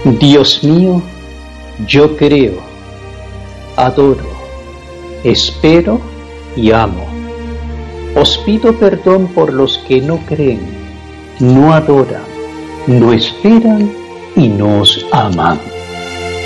Dios mío, yo creo, adoro, espero y amo. Os pido perdón por los que no creen, no adoran, no esperan y no os aman.